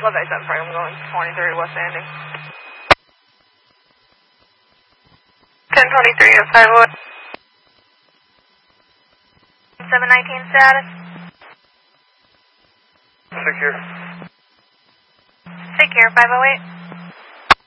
1187, sorry, I'm going 23 West Landing. 1023 at 5 West. 719 status. Secure. Secure, 508.